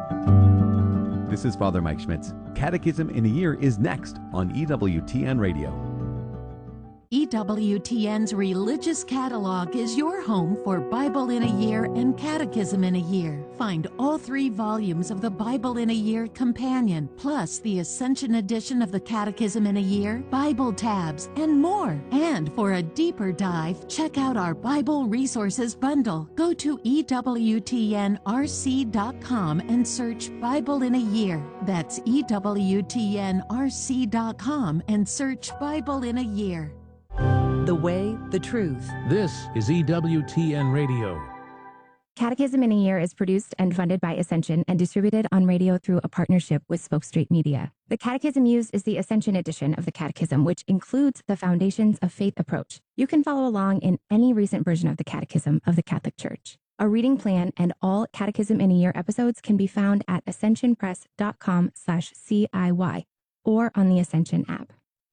This is Father Mike Schmitz. Catechism in a Year is next on EWTN Radio. EWTN's Religious Catalog is your home for Bible in a Year and Catechism in a Year. Find all 3 volumes of the Bible in a Year Companion, plus the Ascension edition of the Catechism in a Year, Bible tabs, and more. And for a deeper dive, check out our Bible Resources Bundle. Go to EWTNRC.com and search Bible in a Year. That's EWTNRC.com and search Bible in a Year. The Way, the Truth. This is EWTN Radio. Catechism in a Year is produced and funded by Ascension and distributed on radio through a partnership with Spoke Street Media. The catechism used is the Ascension edition of the Catechism, which includes the Foundations of Faith approach. You can follow along in any recent version of the Catechism of the Catholic Church. A reading plan and all Catechism in a Year episodes can be found at ascensionpress.com/CIY or on the Ascension app.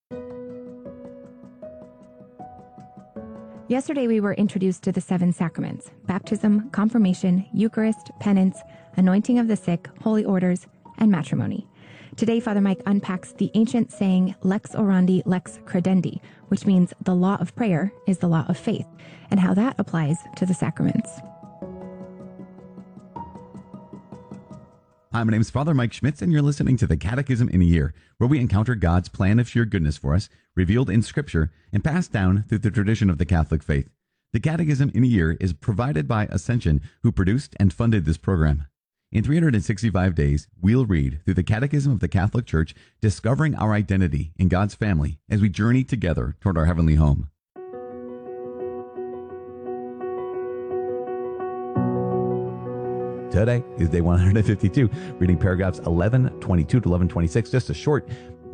Yesterday, we were introduced to the 7 sacraments: baptism, confirmation, Eucharist, penance, anointing of the sick, holy orders, and matrimony. Today, Father Mike unpacks the ancient saying, lex orandi, lex credendi, which means the law of prayer is the law of faith, and how that applies to the sacraments. Hi, my name is Father Mike Schmitz, and you're listening to the Catechism in a Year, where we encounter God's plan of sheer goodness for us, revealed in Scripture and passed down through the tradition of the Catholic faith. The Catechism in a Year is provided by Ascension, who produced and funded this program. In 365 days, we'll read through the Catechism of the Catholic Church, discovering our identity in God's family as we journey together toward our heavenly home. Today is day 152, reading paragraphs 1122 to 1126. Just a short,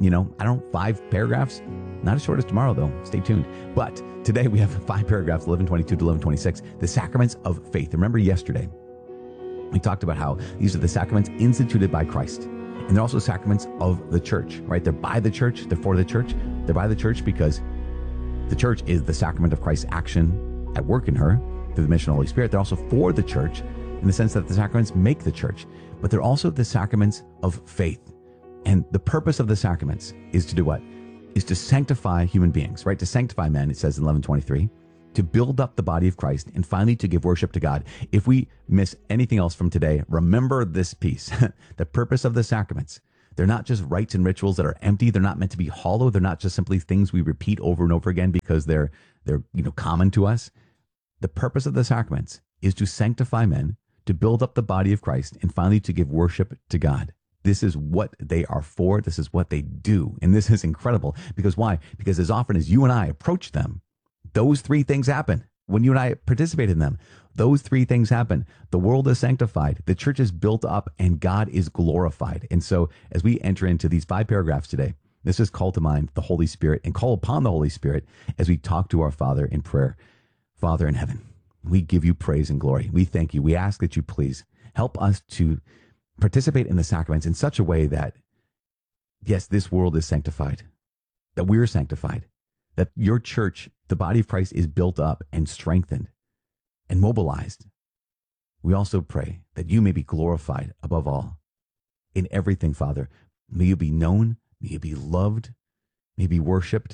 5 paragraphs. Not as short as tomorrow, though. Stay tuned. But today we have 5 paragraphs, 1122 to 1126, the sacraments of faith. Remember yesterday, we talked about how these are the sacraments instituted by Christ. And they're also sacraments of the church, right? They're by the church. They're for the church. They're by the church because the church is the sacrament of Christ's action at work in her through the mission of the Holy Spirit. They're also for the church in the sense that the sacraments make the church, but they're also the sacraments of faith. And the purpose of the sacraments is to do what? Is to sanctify human beings, right? To sanctify men, it says in 1123, to build up the body of Christ, and finally to give worship to God. If we miss anything else from today, remember this piece. The purpose of the sacraments. They're not just rites and rituals that are empty. They're not meant to be hollow. They're not just simply things we repeat over and over again because they're common to us. The purpose of the sacraments is to sanctify men, to build up the body of Christ, and finally to give worship to God. This is what they are for. This is what they do. And this is incredible. Because why? Because as often as you and I approach them, those 3 things happen. When you and I participate in them, those 3 things happen. The world is sanctified, the church is built up, and God is glorified. And so as we enter into these 5 paragraphs today, this is call to mind the Holy Spirit and call upon the Holy Spirit as we talk to our Father in prayer. Father in heaven, we give you praise and glory. We thank you. We ask that you please help us to participate in the sacraments in such a way that, yes, this world is sanctified, that we're sanctified, that your church, the body of Christ, is built up and strengthened and mobilized. We also pray that you may be glorified above all in everything, Father. May you be known, may you be loved, may you be worshiped.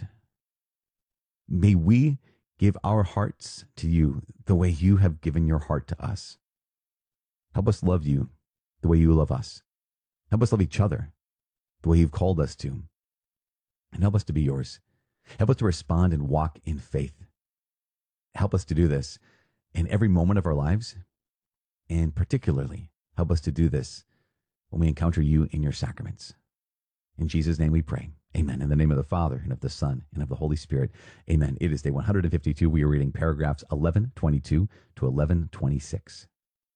May we give our hearts to you the way you have given your heart to us. Help us love you the way you love us. Help us love each other the way you've called us to. And help us to be yours. Help us to respond and walk in faith. Help us to do this in every moment of our lives. And particularly, help us to do this when we encounter you in your sacraments. In Jesus' name we pray. Amen. In the name of the Father, and of the Son, and of the Holy Spirit. Amen. It is day 152. We are reading paragraphs 1122 to 1126.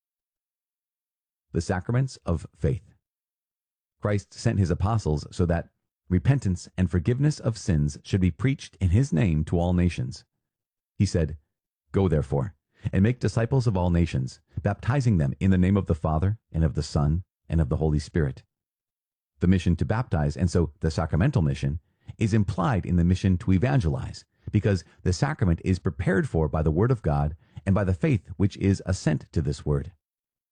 The sacraments of faith. Christ sent his apostles so that repentance and forgiveness of sins should be preached in his name to all nations. He said, "Go therefore, and make disciples of all nations, baptizing them in the name of the Father, and of the Son, and of the Holy Spirit." The mission to baptize, and so the sacramental mission, is implied in the mission to evangelize, because the sacrament is prepared for by the Word of God and by the faith which is assent to this Word.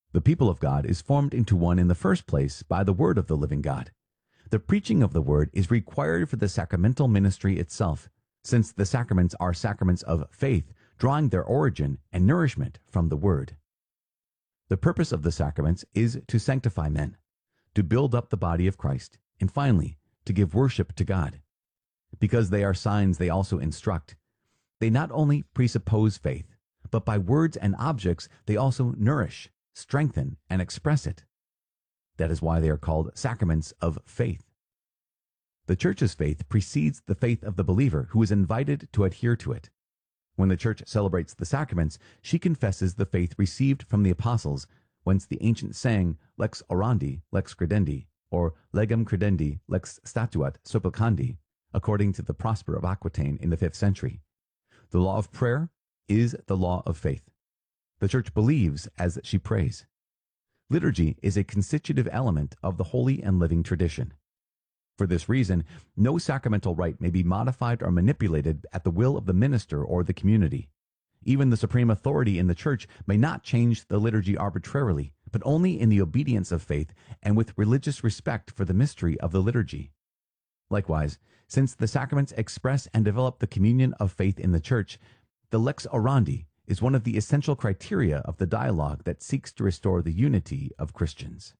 The people of God is formed into one in the first place by the word of the living God. The preaching of the word is required for the sacramental ministry itself, since the sacraments are sacraments of faith, drawing their origin and nourishment from the word. The purpose of the sacraments is to sanctify men, to build up the body of Christ, and finally, to give worship to God. Because they are signs, they also instruct. They not only presuppose faith, but by words and objects, they also nourish, strengthen, and express it. That is why they are called sacraments of faith. The church's faith precedes the faith of the believer who is invited to adhere to it. When the church celebrates the sacraments, she confesses the faith received from the apostles, whence the ancient saying, lex orandi, lex credendi, or legem credendi, lex statuat supplicandi, according to the Prosper of Aquitaine in the 5th century. The law of prayer is the law of faith. The church believes as she prays. Liturgy is a constitutive element of the holy and living tradition. For this reason, no sacramental rite may be modified or manipulated at the will of the minister or the community. Even the supreme authority in the church may not change the liturgy arbitrarily, but only in the obedience of faith and with religious respect for the mystery of the liturgy. Likewise, since the sacraments express and develop the communion of faith in the church, the lex orandi is one of the essential criteria of the dialogue that seeks to restore the unity of Christians.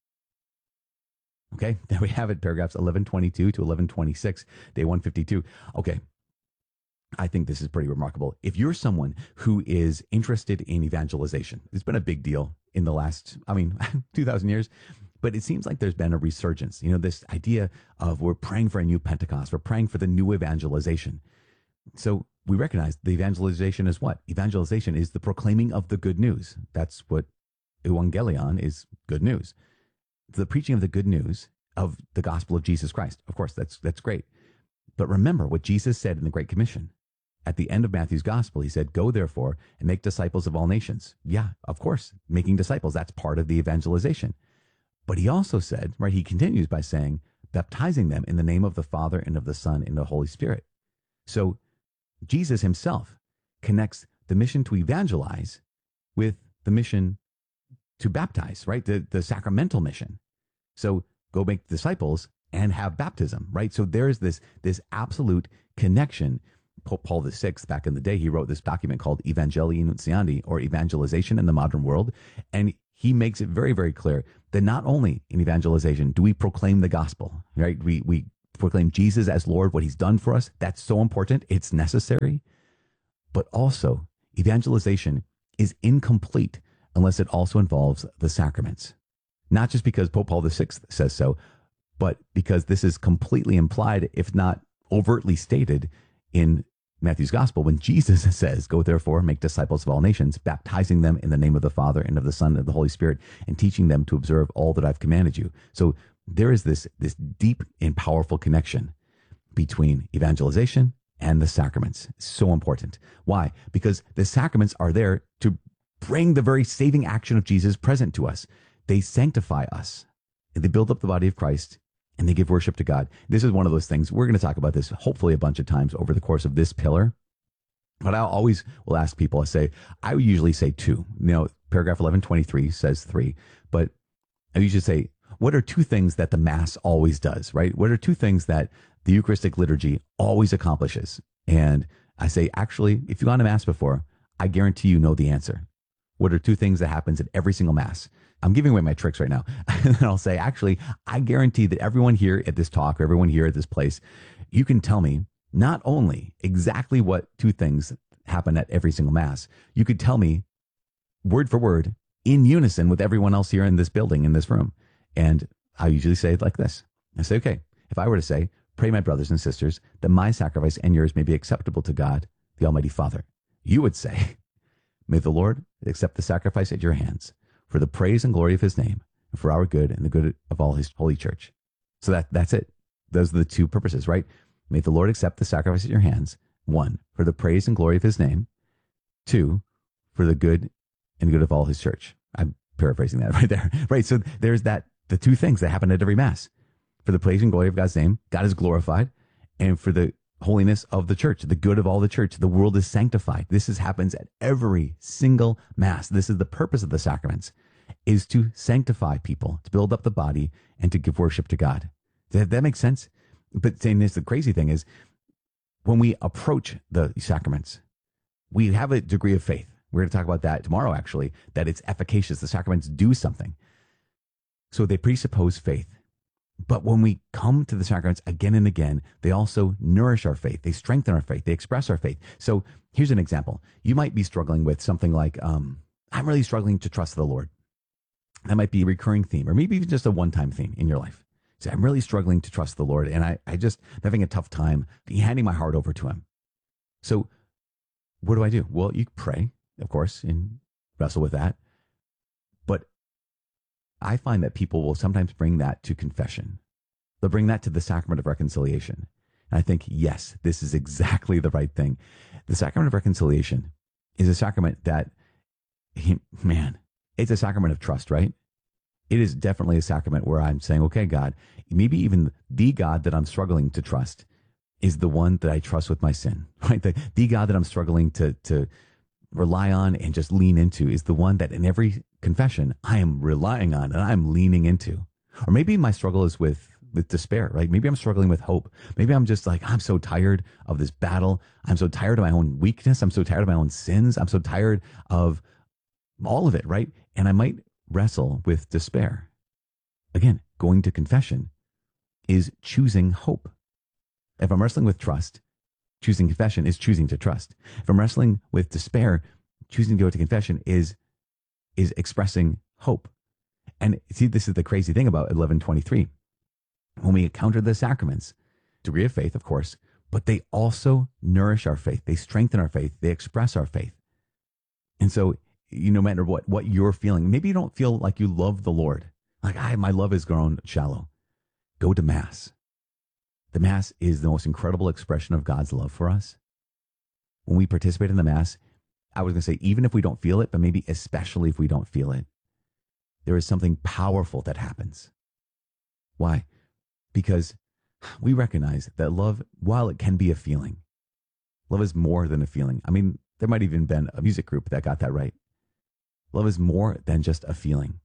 Okay, there we have it, paragraphs 1122 to 1126, day 152. Okay, I think this is pretty remarkable. If you're someone who is interested in evangelization, it's been a big deal in the last, 2,000 years, but it seems like there's been a resurgence. You know, this idea of we're praying for a new Pentecost, we're praying for the new evangelization. So we recognize the evangelization is what? Evangelization is the proclaiming of the good news. That's what evangelion is, good news. The preaching of the good news of the gospel of Jesus Christ. Of course, that's great. But remember what Jesus said in the Great Commission. At the end of Matthew's gospel, he said, go therefore and make disciples of all nations. Yeah, of course, making disciples, that's part of the evangelization. But he also said, right, he continues by saying, baptizing them in the name of the Father and of the Son and the Holy Spirit. So Jesus himself connects the mission to evangelize with the mission to baptize, right? The sacramental mission. So go make disciples and have baptism, right? So there's this absolute connection. Pope Paul VI, back in the day, he wrote this document called Evangelii Nuntiandi, or Evangelization in the Modern World. And he makes it very, very clear that not only in evangelization do we proclaim the gospel, right? We proclaim Jesus as Lord, what he's done for us. That's so important. It's necessary. But also, evangelization is incomplete unless it also involves the sacraments. Not just because Pope Paul VI says so, but because this is completely implied, if not overtly stated, in Matthew's gospel when Jesus says, go therefore, make disciples of all nations, baptizing them in the name of the Father and of the Son and of the Holy Spirit, and teaching them to observe all that I've commanded you. So there is this deep and powerful connection between evangelization and the sacraments. It's so important. Why? Because the sacraments are there to bring the very saving action of Jesus present to us. They sanctify us, and they build up the body of Christ, and they give worship to God. This is one of those things. We're going to talk about this hopefully a bunch of times over the course of this pillar. But I always will ask people, I usually say 2. Paragraph 1123 says 3, but I usually say, what are 2 things that the Mass always does, right? What are 2 things that the Eucharistic liturgy always accomplishes? And I say, actually, if you've gone to Mass before, I guarantee you know the answer. What are 2 things that happens at every single Mass? I'm giving away my tricks right now. And then I'll say, actually, I guarantee that everyone here at this talk or everyone here at this place, you can tell me not only exactly what 2 things happen at every single Mass, you could tell me word for word in unison with everyone else here in this building, in this room. And I usually say it like this. I say, okay, if I were to say, pray, my brothers and sisters, that my sacrifice and yours may be acceptable to God, the Almighty Father, you would say, may the Lord accept the sacrifice at your hands, for the praise and glory of his name, and for our good and the good of all his holy church. So that's it. Those are the 2 purposes, right? May the Lord accept the sacrifice at your hands. 1, for the praise and glory of his name. 2, for the good and good of all his church. I'm paraphrasing that right there. Right. So there's the 2 things that happen at every Mass. For the praise and glory of God's name, God is glorified. And for the holiness of the church, the good of all the church, the world is sanctified. This happens at every single Mass. This is the purpose of the sacraments. is to sanctify people, to build up the body, and to give worship to God. That makes sense? But saying this, the crazy thing is, when we approach the sacraments, we have a degree of faith. We're going to talk about that tomorrow, actually, that it's efficacious. The sacraments do something. So they presuppose faith. But when we come to the sacraments again and again, they also nourish our faith. They strengthen our faith. They express our faith. So here's an example. You might be struggling with something like, I'm really struggling to trust the Lord. That might be a recurring theme, or maybe even just a one-time theme in your life. So I'm really struggling to trust the Lord, and I'm having a tough time handing my heart over to him. So what do? Well, you pray, of course, and wrestle with that. But I find that people will sometimes bring that to confession. They'll bring that to the sacrament of reconciliation. And I think, yes, this is exactly the right thing. The sacrament of reconciliation is a sacrament that, man, it's a sacrament of trust, right? It is definitely a sacrament where I'm saying, okay, God, maybe even the God that I'm struggling to trust is the one that I trust with my sin, right? The God that I'm struggling to rely on and just lean into is the one that in every confession I am relying on and I'm leaning into. Or maybe my struggle is with despair, right? Maybe I'm struggling with hope. Maybe I'm just like, I'm so tired of this battle. I'm so tired of my own weakness. I'm so tired of my own sins. I'm so tired of all of it, right? And I might wrestle with despair. Again, going to confession is choosing hope. If I'm wrestling with trust, choosing confession is choosing to trust. If I'm wrestling with despair, choosing to go to confession is expressing hope. And see, this is the crazy thing about 1123. When we encounter the sacraments, degree of faith, of course, but they also nourish our faith. They strengthen our faith. They express our faith. And so, no matter what you're feeling, maybe you don't feel like you love the Lord. Like, my love has grown shallow. Go to Mass. The Mass is the most incredible expression of God's love for us. When we participate in the Mass, I was going to say, even if we don't feel it, but maybe especially if we don't feel it, there is something powerful that happens. Why? Because we recognize that love, while it can be a feeling, love is more than a feeling. I mean, there might even been a music group that got that right. Love is more than just a feeling.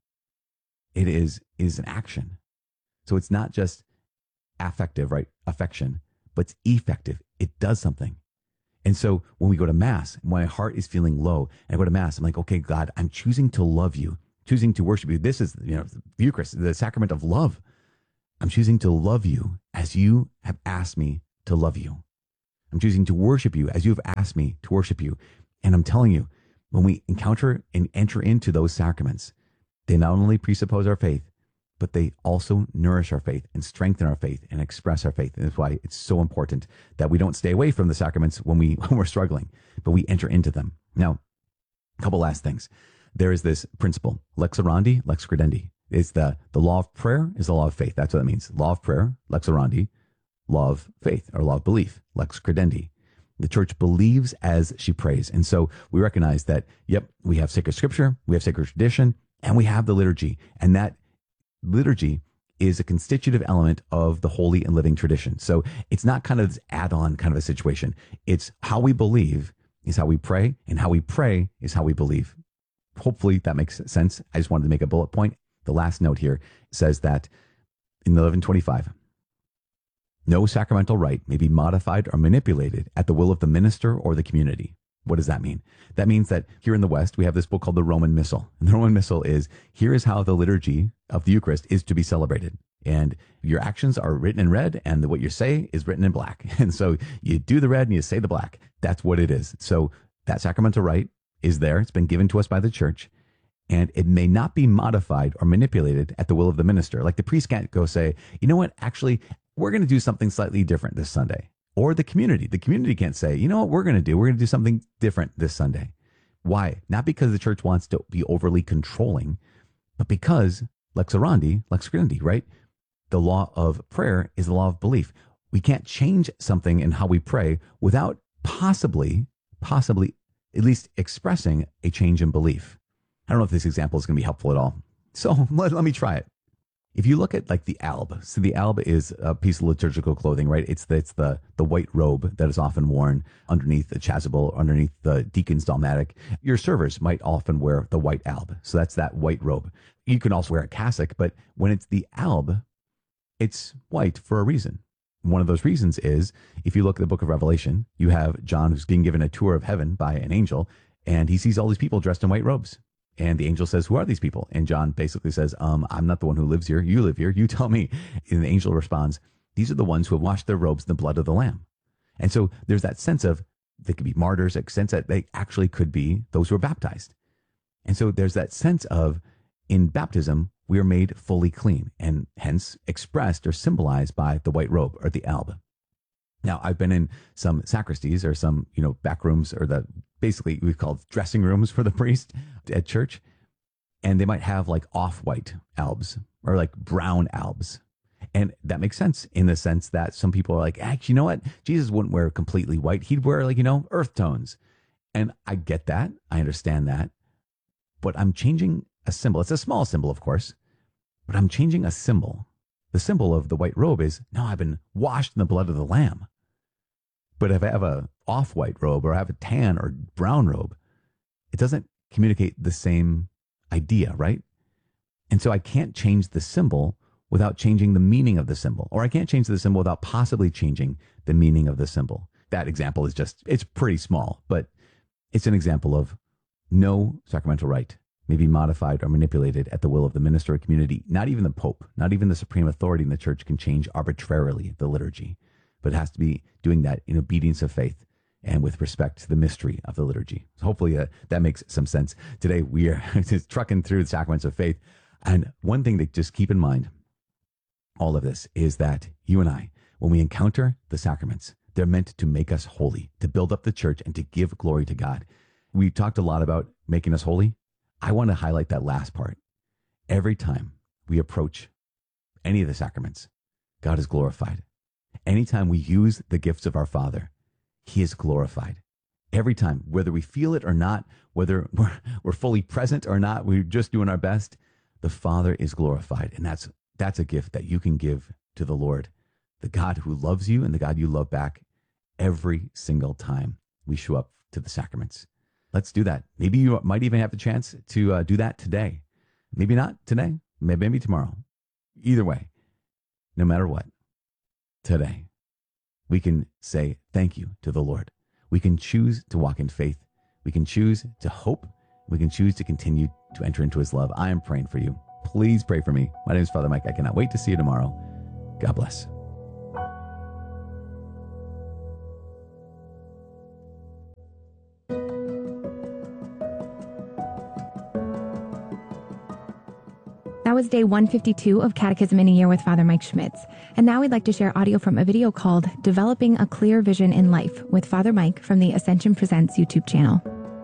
It is an action. So it's not just affective, right? Affection, but it's effective. It does something. And so when we go to Mass, my heart is feeling low, and I go to Mass, I'm like, okay, God, I'm choosing to love you, choosing to worship you. This is, the Eucharist, the sacrament of love. I'm choosing to love you as you have asked me to love you. I'm choosing to worship you as you have asked me to worship you. And I'm telling you, when we encounter and enter into those sacraments, they not only presuppose our faith, but they also nourish our faith and strengthen our faith and express our faith. And that's why it's so important that we don't stay away from the sacraments when we're struggling, but we enter into them. Now, a couple last things. There is this principle, lex orandi, lex credendi. It's the law of prayer is the law of faith. That's what it means. Law of prayer, lex orandi, law of faith or law of belief, lex credendi. The church believes as she prays. And so we recognize that, yep, we have sacred scripture, we have sacred tradition, and we have the liturgy. And that liturgy is a constitutive element of the holy and living tradition. So it's not kind of this add-on kind of a situation. It's how we believe is how we pray, and how we pray is how we believe. Hopefully that makes sense. I just wanted to make a bullet point. The last note here says that in 1125, no sacramental rite may be modified or manipulated at the will of the minister or the community. What does that mean? That means that here in the West, we have this book called the Roman Missal. And the Roman Missal is, here is how the liturgy of the Eucharist is to be celebrated. And your actions are written in red, and what you say is written in black. And so you do the red and you say the black. That's what it is. So that sacramental rite is there. It's been given to us by the church. And it may not be modified or manipulated at the will of the minister. Like the priest can't go say, you know what, actually, we're going to do something slightly different this Sunday. Or the community. The community can't say, you know what we're going to do? We're going to do something different this Sunday. Why? Not because the church wants to be overly controlling, but because lex orandi, lex credendi, right? The law of prayer is the law of belief. We can't change something in how we pray without possibly at least expressing a change in belief. I don't know if this example is going to be helpful at all. So let me try it. If you look at like the alb, so the alb is a piece of liturgical clothing, right? It's the white robe that is often worn underneath the chasuble, underneath the deacon's dalmatic. Your servers might often wear the white alb, so that's that white robe. You can also wear a cassock, but when it's the alb, it's white for a reason. One of those reasons is if you look at the book of Revelation, you have John who's being given a tour of heaven by an angel, and he sees all these people dressed in white robes. And the angel says, who are these people? And John basically says, I'm not the one who lives here. You live here. You tell me. And the angel responds, these are the ones who have washed their robes in the blood of the Lamb. And so there's that sense of they could be martyrs, a sense that they actually could be those who are baptized. And so there's that sense of in baptism, we are made fully clean and hence expressed or symbolized by the white robe or the alb. Now, I've been in some sacristies or some, back rooms or the basically we call dressing rooms for the priest at church. And they might have like off-white albs or like brown albs. And that makes sense in the sense that some people are like, actually, you know what? Jesus wouldn't wear completely white. He'd wear like, earth tones. And I get that. I understand that. But I'm changing a symbol. It's a small symbol, of course, but I'm changing a symbol. The symbol of the white robe is, no, I've been washed in the blood of the Lamb. But if I have a off-white robe or I have a tan or brown robe, it doesn't communicate the same idea, right? And so I can't change the symbol without changing the meaning of the symbol, or I can't change the symbol without possibly changing the meaning of the symbol. That example is it's pretty small, but it's an example of no sacramental rite may be modified or manipulated at the will of the minister or community. Not even the Pope, not even the supreme authority in the church can change arbitrarily the liturgy, but it has to be doing that in obedience of faith and with respect to the mystery of the liturgy. So hopefully that makes some sense. Today we are just trucking through the sacraments of faith. And one thing to just keep in mind, all of this, is that you and I, when we encounter the sacraments, they're meant to make us holy, to build up the church and to give glory to God. We talked a lot about making us holy. I want to highlight that last part. Every time we approach any of the sacraments, God is glorified. Anytime we use the gifts of our Father, He is glorified. Every time, whether we feel it or not, whether we're fully present or not, we're just doing our best, the Father is glorified. And that's a gift that you can give to the Lord, the God who loves you and the God you love back every single time we show up to the sacraments. Let's do that. Maybe you might even have the chance to do that today. Maybe not today, maybe tomorrow. Either way, no matter what, today, we can say thank you to the Lord. We can choose to walk in faith. We can choose to hope. We can choose to continue to enter into His love. I am praying for you. Please pray for me. My name is Father Mike. I cannot wait to see you tomorrow. God bless. That was day 152 of Catechism in a Year with Father Mike Schmitz. And now we'd like to share audio from a video called Developing a Clear Vision in Life with Father Mike from the Ascension Presents YouTube channel.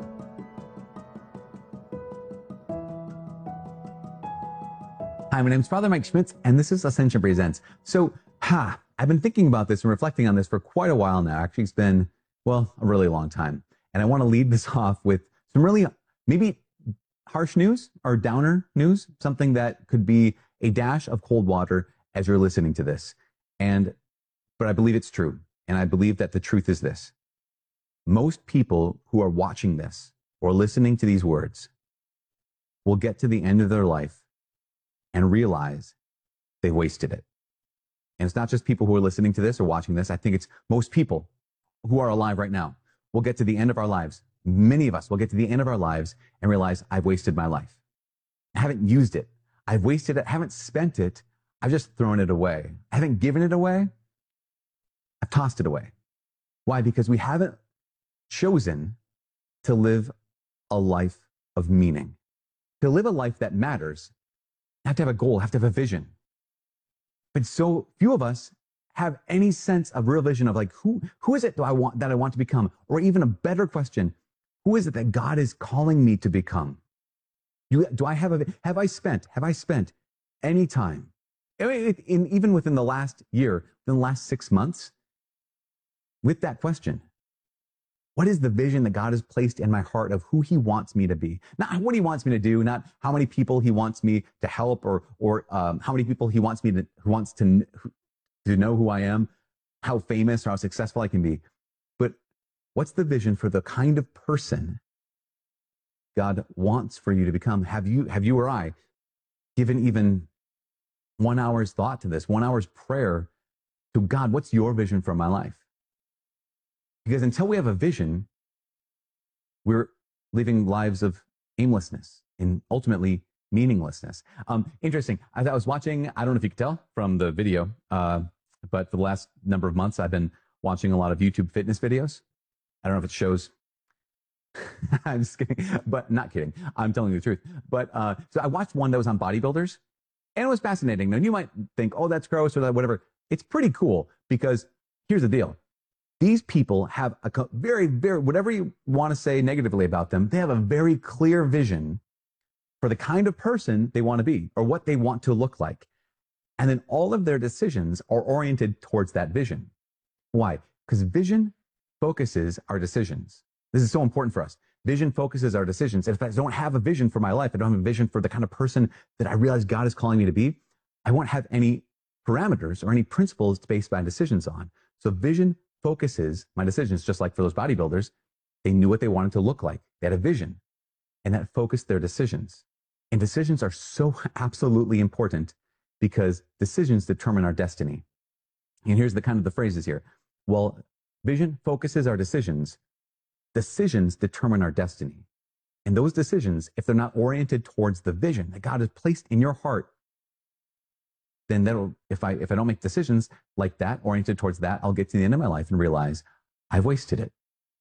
Hi, my name is Father Mike Schmitz, and this is Ascension Presents. So, I've been thinking about this and reflecting on this for quite a while now. Actually, it's been, a really long time. And I want to lead this off with some really, maybe harsh news or downer news, something that could be a dash of cold water as you're listening to this. But I believe it's true. And I believe that the truth is this. Most people who are watching this or listening to these words will get to the end of their life and realize they wasted it. And it's not just people who are listening to this or watching this. I think it's most people who are alive right now will get to the end of our lives. Many of us will get to the end of our lives and realize I've wasted my life. I haven't used it. I've wasted it. I haven't spent it. I've just thrown it away. I haven't given it away. I've tossed it away. Why? Because we haven't chosen to live a life of meaning. To live a life that matters, you have to have a goal, have to have a vision. But so few of us have any sense of real vision of like, who is it that I want to become? Or even a better question, who is it that God is calling me to become? Have I spent any time, even within the last year, within the last 6 months, with that question? What is the vision that God has placed in my heart of who he wants me to be? Not what he wants me to do, not how many people he wants me to help or how many people he wants me to, who wants to know who I am, how famous or how successful I can be. But what's the vision for the kind of person God wants for you to become? Have you or I given even 1 hour's thought to this, 1 hour's prayer to God? What's your vision for my life? Because until we have a vision, we're living lives of aimlessness and ultimately meaninglessness. Interesting. As I was watching, I don't know if you could tell from the video, but for the last number of months, I've been watching a lot of YouTube fitness videos. I don't know if it shows. I'm just kidding, but not kidding. I'm telling you the truth. But so I watched one that was on bodybuilders, and it was fascinating. Now you might think, oh, that's gross or that whatever. It's pretty cool because here's the deal. These people have a very, very, whatever you want to say negatively about them, they have a very clear vision for the kind of person they want to be or what they want to look like. And then all of their decisions are oriented towards that vision. Why? Because vision focuses our decisions. This is so important for us. Vision focuses our decisions. And if I don't have a vision for my life, I don't have a vision for the kind of person that I realize God is calling me to be, I won't have any parameters or any principles to base my decisions on. So vision focuses my decisions, just like for those bodybuilders. They knew what they wanted to look like. They had a vision, and that focused their decisions. And decisions are so absolutely important because decisions determine our destiny. And here's the kind of the phrases here. Well, vision focuses our decisions. Decisions determine our destiny. And those decisions, if they're not oriented towards the vision that God has placed in your heart, then that'll, if I don't make decisions like that, oriented towards that, I'll get to the end of my life and realize I've wasted it.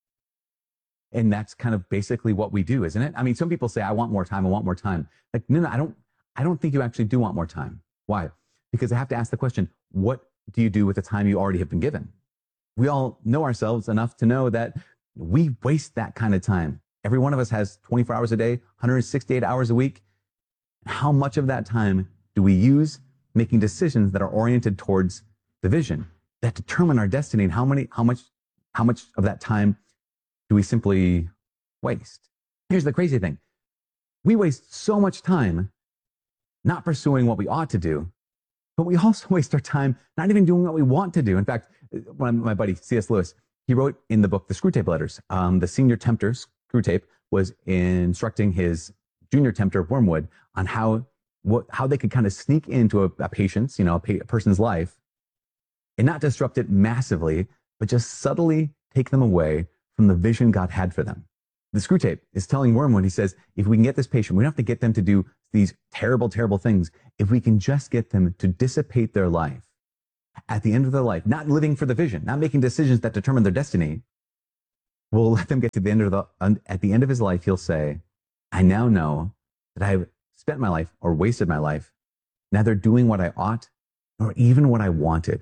And that's kind of basically what we do, isn't it? I mean, some people say, I want more time. I want more time. Like, no, I don't think you actually do want more time. Why? Because I have to ask the question, what do you do with the time you already have been given? We all know ourselves enough to know that we waste that kind of time. Every one of us has 24 hours a day, 168 hours a week. How much of that time do we use making decisions that are oriented towards the vision that determine our destiny? And how much of that time do we simply waste? Here's the crazy thing. We waste so much time not pursuing what we ought to do, but we also waste our time not even doing what we want to do. In fact, my buddy C.S. Lewis, he wrote in the book, The Screwtape Letters, the senior tempter, Screwtape, was instructing his junior tempter, Wormwood, on how they could kind of sneak into a patient's, a person's life and not disrupt it massively, but just subtly take them away from the vision God had for them. The Screwtape is telling Wormwood, he says, if we can get this patient, we don't have to get them to do these terrible, terrible things. If we can just get them to dissipate their life at the end of their life, not living for the vision, not making decisions that determine their destiny, we'll let them get to the end of at the end of his life, he'll say, I now know that I've spent my life or wasted my life neither doing what I ought nor even what I wanted.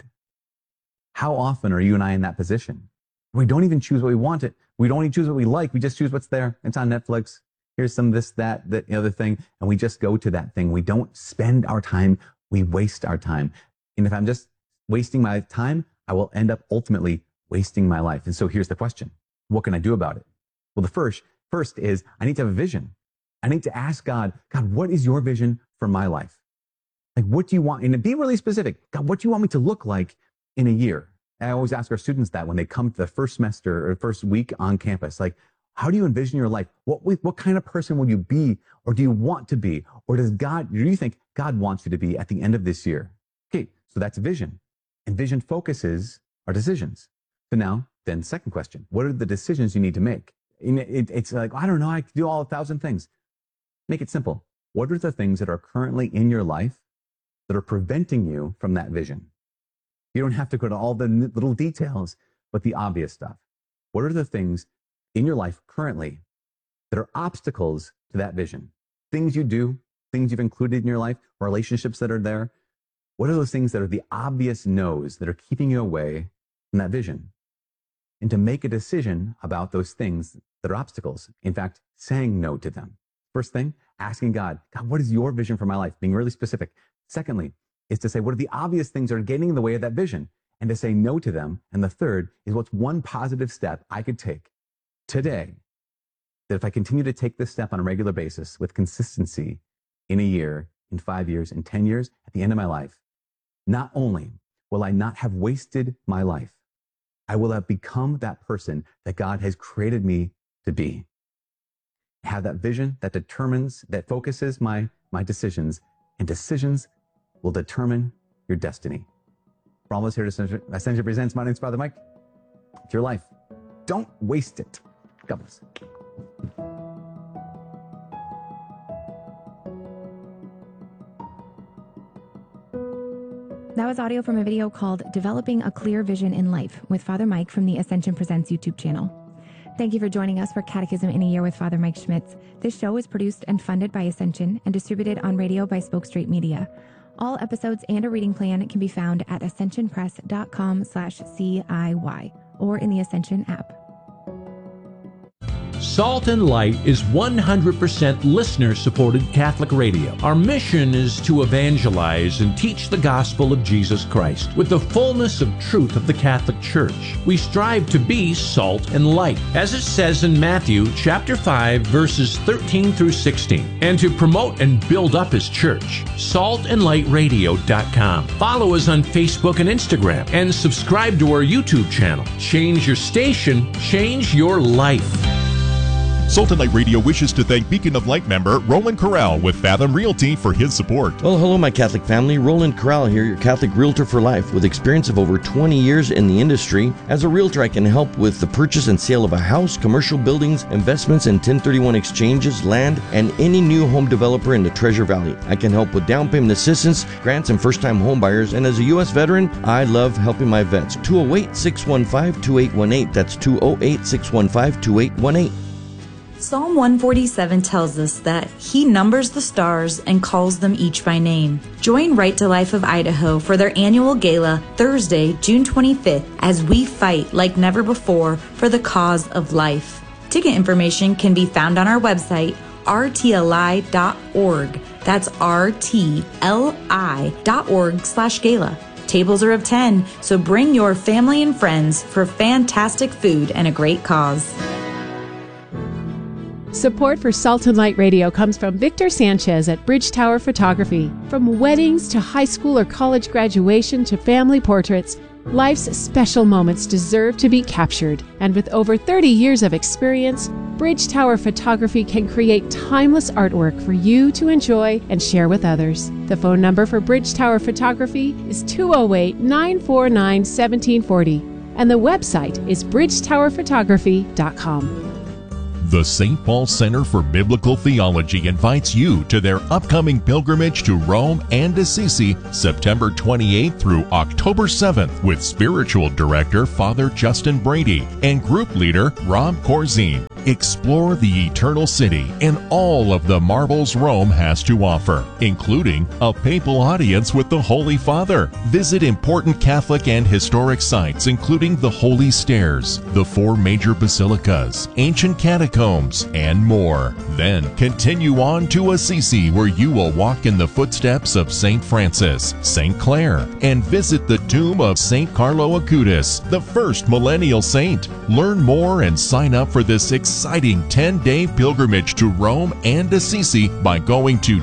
How often are you and I in that position? We don't even choose what we wanted. We don't even choose what we like. We just choose what's there. It's on Netflix. Here's some of this, that, the other thing. And we just go to that thing. We don't spend our time. We waste our time. And if I'm just wasting my time, I will end up ultimately wasting my life. And so here's the question. What can I do about it? Well, the first is I need to have a vision. I need to ask God, what is your vision for my life? Like, what do you want? And be really specific. God, what do you want me to look like in a year? I always ask our students that when they come to the first semester or first week on campus, like, how do you envision your life? What kind of person will you be, or do you want to be? Or do you think God wants you to be at the end of this year? Okay, so that's vision. And vision focuses our decisions. So now, then second question, what are the decisions you need to make? It's like, I don't know, I can do all 1,000 things. Make it simple. What are the things that are currently in your life that are preventing you from that vision? You don't have to go to all the little details, but the obvious stuff. What are the things in your life currently that are obstacles to that vision? Things you do, things you've included in your life, relationships that are there. What are those things that are the obvious no's that are keeping you away from that vision? And to make a decision about those things that are obstacles. In fact, saying no to them. First thing, asking God, what is your vision for my life? Being really specific. Secondly, is to say, what are the obvious things that are getting in the way of that vision? And to say no to them. And the third is, what's one positive step I could take today that if I continue to take this step on a regular basis with consistency in a year, in 5 years, in 10 years, at the end of my life, not only will I not have wasted my life, I will have become that person that God has created me to be. Have that vision that determines, that focuses my decisions, and decisions will determine your destiny. For all of us here to Ascension Presents, my name's Father Mike. It's your life. Don't waste it. God bless. That was audio from a video called Developing a Clear Vision in Life with Father Mike from the Ascension Presents YouTube channel. Thank you for joining us for Catechism in a Year with Father Mike Schmitz. This show is produced and funded by Ascension and distributed on radio by Spoke Straight Media. All episodes and a reading plan can be found at ascensionpress.com/CIY or in the Ascension app. Salt and Light is 100% listener-supported Catholic radio. Our mission is to evangelize and teach the gospel of Jesus Christ with the fullness of truth of the Catholic Church. We strive to be salt and light, as it says in Matthew chapter 5, verses 13 through 16, and to promote and build up His church. saltandlightradio.com. Follow us on Facebook and Instagram, and subscribe to our YouTube channel. Change your station, change your life. Salt and Light Radio wishes to thank Beacon of Light member Roland Corral with Fathom Realty for his support. Well, hello, my Catholic family. Roland Corral here, your Catholic realtor for life. With experience of over 20 years in the industry, as a realtor, I can help with the purchase and sale of a house, commercial buildings, investments in 1031 exchanges, land, and any new home developer in the Treasure Valley. I can help with down payment assistance, grants, and first-time home buyers. And as a U.S. veteran, I love helping my vets. 208-615-2818. That's 208-615-2818. Psalm 147 tells us that He numbers the stars and calls them each by name. Join Right to Life of Idaho for their annual gala Thursday, June 25th, as we fight like never before for the cause of life. Ticket information can be found on our website, rtli.org. That's rtli.org/gala. Tables are of 10, so bring your family and friends for fantastic food and a great cause. Support for Salt and Light Radio comes from Victor Sanchez at Bridge Tower Photography. From weddings to high school or college graduation to family portraits, life's special moments deserve to be captured. And with over 30 years of experience, Bridge Tower Photography can create timeless artwork for you to enjoy and share with others. The phone number for Bridge Tower Photography is 208-949-1740, and the website is bridgetowerphotography.com. The St. Paul Center for Biblical Theology invites you to their upcoming pilgrimage to Rome and Assisi, September 28th through October 7th, with Spiritual Director Father Justin Brady and Group Leader Rob Corzine. Explore the Eternal City and all of the marvels Rome has to offer, including a papal audience with the Holy Father. Visit important Catholic and historic sites, including the Holy Stairs, the 4 major basilicas, ancient catacombs, and more. Then continue on to Assisi, where you will walk in the footsteps of St. Francis, St. Clare, and visit the tomb of St. Carlo Acutis, the first millennial saint. Learn more and sign up for this exciting 10-day pilgrimage to Rome and Assisi by going to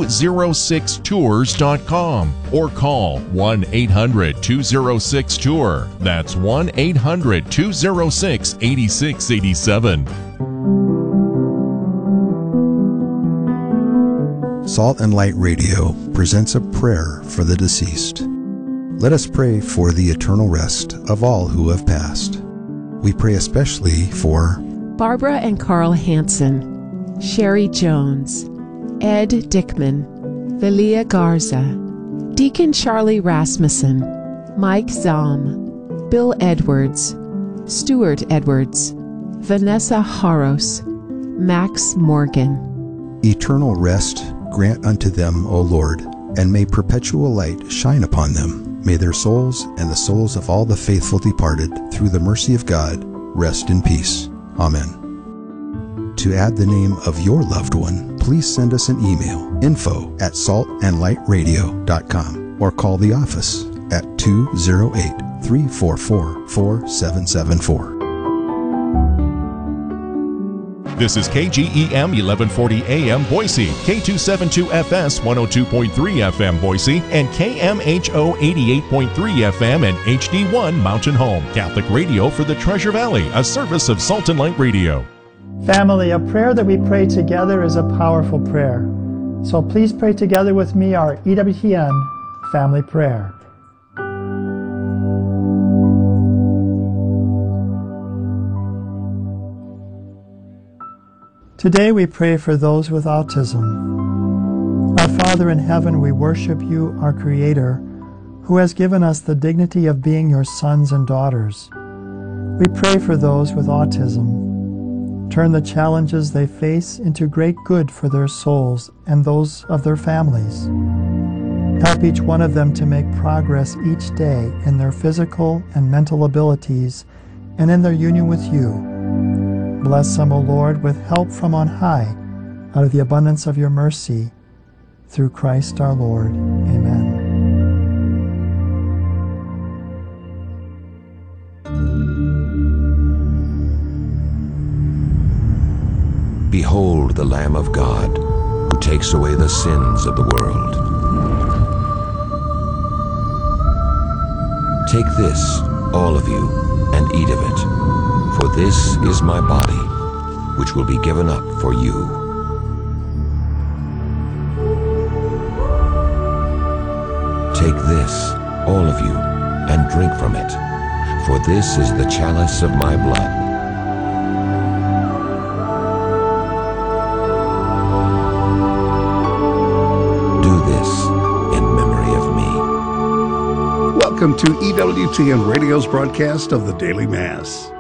206tours.com or call 1-800-206-TOUR. That's 1-800-206-8687. Salt and Light Radio presents a prayer for the deceased. Let us pray for the eternal rest of all who have passed. We pray especially for Barbara and Carl Hansen, Sherry Jones, Ed Dickman, Velia Garza, Deacon Charlie Rasmussen, Mike Zahm, Bill Edwards, Stuart Edwards, Vanessa Haros, Max Morgan. eternal rest grant unto them, O Lord, and may perpetual light shine upon them. May their souls and the souls of all the faithful departed, through the mercy of God, rest in peace. Amen. To add the name of your loved one, please send us an email, info@saltandlightradio.com, or call the office at 208-344-4774. This is KGEM 1140 AM Boise, K272FS 102.3 FM Boise, and KMHO 88.3 FM and HD1 Mountain Home. Catholic radio for the Treasure Valley, a service of Salt and Light Radio. Family, a prayer that we pray together is a powerful prayer. So please pray together with me our EWTN family prayer. Today we pray for those with autism. Our Father in heaven, we worship you, our Creator, who has given us the dignity of being your sons and daughters. We pray for those with autism. Turn the challenges they face into great good for their souls and those of their families. Help each one of them to make progress each day in their physical and mental abilities and in their union with you. Bless them, O Lord, with help from on high, out of the abundance of your mercy, through Christ our Lord. Amen. Behold the Lamb of God, who takes away the sins of the world. Take this, all of you, and eat of it. For this is my body, which will be given up for you. Take this, all of you, and drink from it, for this is the chalice of my blood. Do this in memory of me. Welcome to EWTN Radio's broadcast of the Daily Mass.